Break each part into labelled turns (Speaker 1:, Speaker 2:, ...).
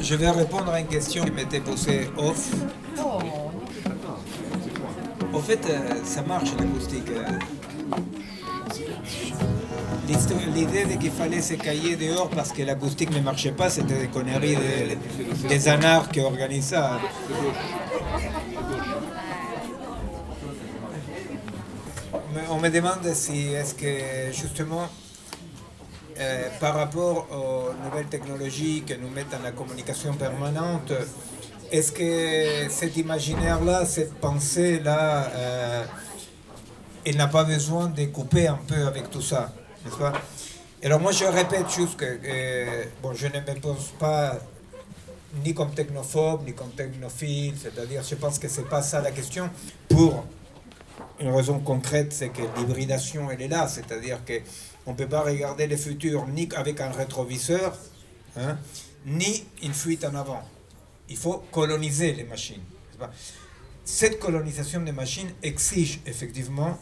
Speaker 1: Je vais répondre à une question qui m'était posée off. Au fait, ça marche l'acoustique. L'idée de qu'il fallait se cailler dehors parce que l'acoustique ne marchait pas, c'était des conneries des anards qui organisent ça. On me demande si est-ce que justement par rapport aux nouvelles technologies que nous mettent dans la communication permanente, est-ce que cet imaginaire-là, cette pensée-là, elle n'a pas besoin de couper un peu avec tout ça, n'est-ce pas? Alors moi je répète juste que bon, je ne me pose pas ni comme technophobe, ni comme technophile, c'est-à-dire je pense que c'est pas ça la question. Pour une raison concrète, c'est que l'hybridation, elle est là, c'est-à-dire qu'on ne peut pas regarder le futur ni avec un rétroviseur, hein, ni une fuite en avant. Il faut coloniser les machines. Cette colonisation des machines exige effectivement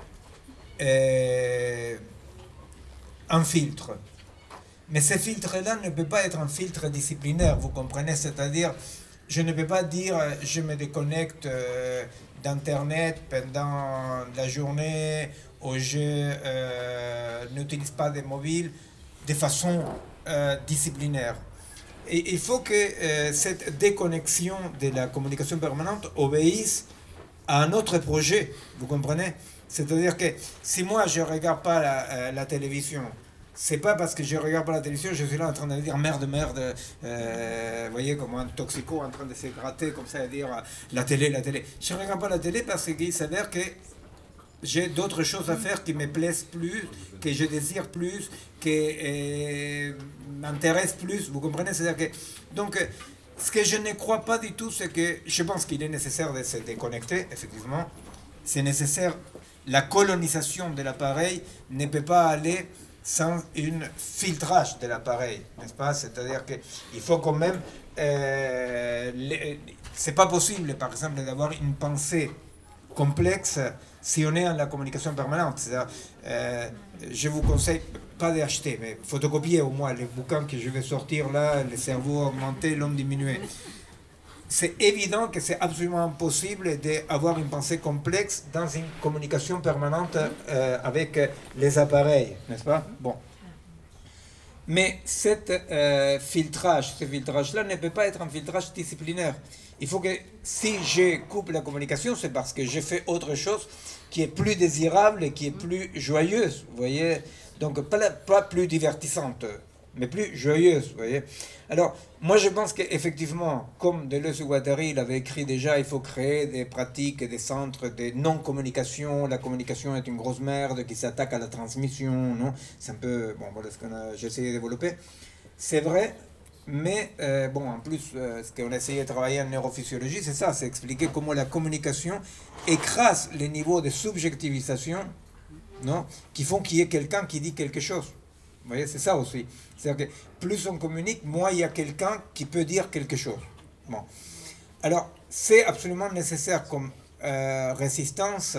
Speaker 1: un filtre. Mais ce filtre-là ne peut pas être un filtre disciplinaire, vous comprenez? C'est-à-dire, je ne peux pas dire je me déconnecte d'Internet pendant la journée ou je n'utilise pas de mobile de façon disciplinaire. Et il faut que cette déconnexion de la communication permanente obéisse à un autre projet, vous comprenez? C'est-à-dire que si moi je ne regarde pas la télévision, c'est pas parce que je regarde pas la télévision, je suis là en train de dire merde, vous voyez, comme un toxico en train de se gratter comme ça et dire la télé. Je ne regarde pas la télé parce qu'il s'avère que j'ai d'autres choses à faire qui me plaisent plus, que je désire plus, qui m'intéressent plus, vous comprenez? C'est-à-dire que, donc, ce que je ne crois pas du tout, c'est que je pense qu'il est nécessaire de se déconnecter, effectivement. C'est nécessaire. La colonisation de l'appareil ne peut pas aller sans un filtrage de l'appareil, n'est-ce pas? C'est-à-dire qu'il faut quand même... c'est pas possible, par exemple, d'avoir une pensée complexe si on est en la communication permanente. C'est-à-dire, je vous conseille pas d'acheter, mais photocopier au moins les bouquins que je vais sortir là, le cerveau augmenté, l'homme diminué. C'est évident que c'est absolument impossible d'avoir une pensée complexe dans une communication permanente avec les appareils, n'est-ce pas? Bon. Mais ce filtrage-là ne peut pas être un filtrage disciplinaire. Il faut que si je coupe la communication, c'est parce que j'ai fait autre chose qui est plus désirable et qui est plus joyeuse, vous voyez? Donc pas plus divertissante, mais plus joyeuse, vous voyez? Alors, moi je pense qu'effectivement, comme Deleuze et Guattari il avait écrit déjà, il faut créer des pratiques et des centres de non-communication. La communication est une grosse merde qui s'attaque à la transmission, non? C'est un peu, bon, voilà ce que j'ai essayé de développer. C'est vrai, mais bon, en plus, ce qu'on a essayé de travailler en neurophysiologie, c'est ça, c'est expliquer comment la communication écrase les niveaux de subjectivisation, non, qui font qu'il y ait quelqu'un qui dit quelque chose. Vous voyez, c'est ça aussi. C'est-à-dire que plus on communique, moins il y a quelqu'un qui peut dire quelque chose. Bon. Alors, c'est absolument nécessaire comme résistance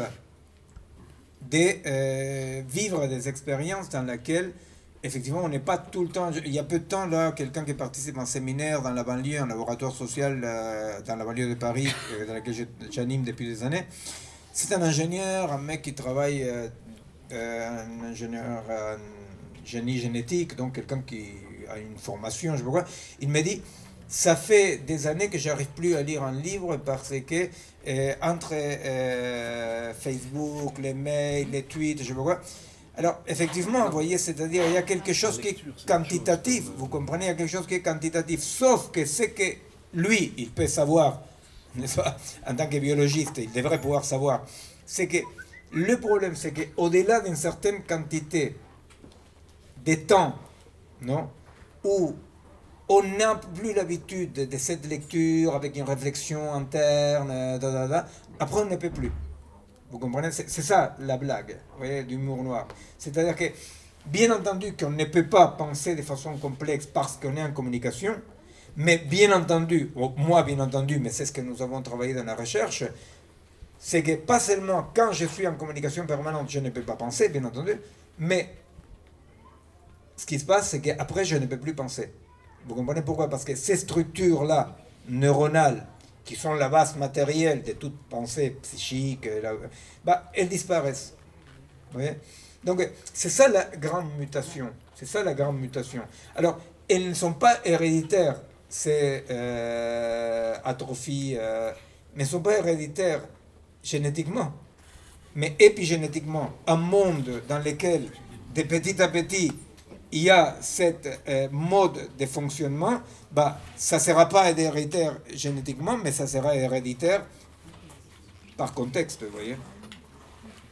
Speaker 1: de vivre des expériences dans lesquelles, effectivement, on n'est pas tout le temps... Il y a peu de temps, là, quelqu'un qui participe à un séminaire dans la banlieue, un laboratoire social dans la banlieue de Paris, dans laquelle j'anime depuis des années. C'est un ingénieur, un mec qui travaille, un ingénieur... génie génétique, donc quelqu'un qui a une formation, je sais pas quoi. Il me dit, ça fait des années que j'arrive plus à lire un livre parce que entre Facebook, les mails, les tweets, je sais pas quoi. Alors, effectivement, vous voyez, c'est-à-dire, il y a quelque chose qui est quantitatif, vous comprenez, il y a quelque chose qui est quantitatif, sauf que ce que lui, il peut savoir, n'est-ce pas, en tant que biologiste, il devrait pouvoir savoir, c'est que le problème, c'est qu'au-delà d'une certaine quantité des temps, non, où on n'a plus l'habitude de cette lecture avec une réflexion interne, après on ne peut plus. Vous comprenez? C'est ça la blague, vous voyez, d'humour noir. C'est-à-dire que, bien entendu, qu'on ne peut pas penser de façon complexe parce qu'on est en communication, mais bien entendu, moi bien entendu, mais c'est ce que nous avons travaillé dans la recherche, c'est que pas seulement quand je suis en communication permanente, je ne peux pas penser, bien entendu, mais ce qui se passe, c'est qu'après, je ne peux plus penser. Vous comprenez pourquoi? Parce que ces structures-là, neuronales, qui sont la base matérielle de toute pensée psychique, elles disparaissent. Vous voyez? Donc, c'est ça la grande mutation. C'est ça la grande mutation. Alors, elles ne sont pas héréditaires, ces atrophies, mais ne sont pas héréditaires génétiquement, mais épigénétiquement. Un monde dans lequel, de petit à petit, il y a cette mode de fonctionnement, ça ne sera pas héréditaire génétiquement, mais ça sera héréditaire par contexte, vous voyez.